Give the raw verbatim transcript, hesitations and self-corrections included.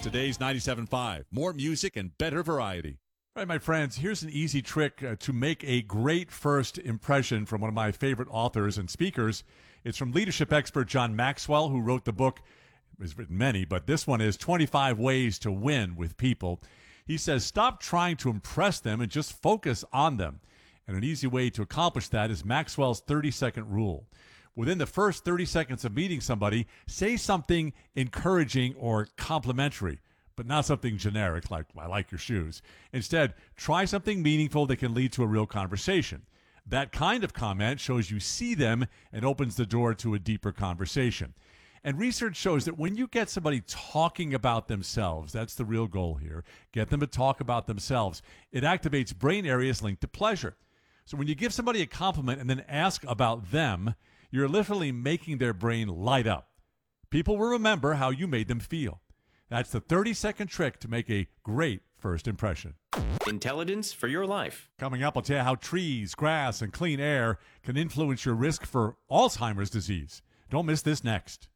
today's ninety-seven point five. More music and better variety. All right, my friends, here's an easy trick uh, to make a great first impression from one of my favorite authors and speakers. It's from leadership expert John Maxwell, who wrote the book. He's written many, but this one is twenty-five Ways to Win with People. He says, stop trying to impress them and just focus on them. And an easy way to accomplish that is Maxwell's thirty-second rule. Within the first thirty seconds of meeting somebody, say something encouraging or complimentary, but not something generic like, I like your shoes. Instead, try something meaningful that can lead to a real conversation. That kind of comment shows you see them and opens the door to a deeper conversation. And research shows that when you get somebody talking about themselves, that's the real goal here, get them to talk about themselves, it activates brain areas linked to pleasure. So when you give somebody a compliment and then ask about them, you're literally making their brain light up. People will remember how you made them feel. That's the thirty-second trick to make a great first impression. Intelligence for your life. Coming up, I'll tell you how trees, grass, and clean air can influence your risk for Alzheimer's disease. Don't miss this next.